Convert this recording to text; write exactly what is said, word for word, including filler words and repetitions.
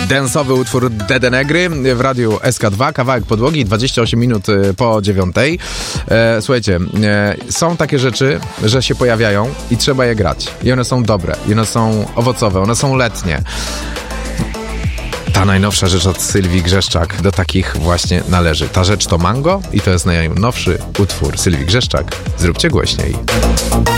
Densowy utwór Dede Negry w radiu S K dwa, kawałek podłogi, dwadzieścia osiem minut po dziewiątej. E, słuchajcie, e, są takie rzeczy, że się pojawiają i trzeba je grać. I one są dobre, i one są owocowe, one są letnie. Ta najnowsza rzecz od Sylwii Grzeszczak do takich właśnie należy. Ta rzecz to Mango i to jest najnowszy utwór Sylwii Grzeszczak. Zróbcie głośniej.